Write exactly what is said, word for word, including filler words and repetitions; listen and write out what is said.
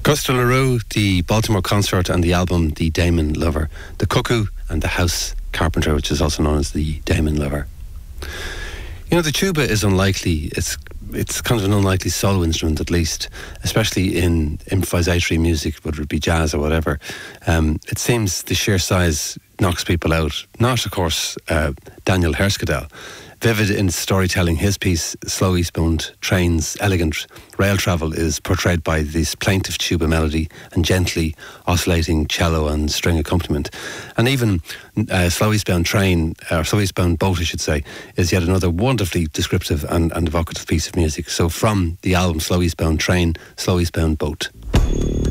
Gusta LaRue, the Baltimore Consort, and the album The Damon Lover. The Cuckoo and the House Carpenter, which is also known as the Damon Lover. You know, the tuba is unlikely. It's it's kind of an unlikely solo instrument, at least, especially in improvisatory music, whether it be jazz or whatever. Um, it seems the sheer size knocks people out. Not, of course, uh, Daniel Herskadel. Vivid in storytelling, his piece, Slow Eastbound Train's elegant rail travel, is portrayed by this plaintive tuba melody and gently oscillating cello and string accompaniment. And even uh, Slow Eastbound Train, or Slow Eastbound Boat, I should say, is yet another wonderfully descriptive and, and evocative piece of music. So from the album Slow Eastbound Train, Slow Eastbound Boat.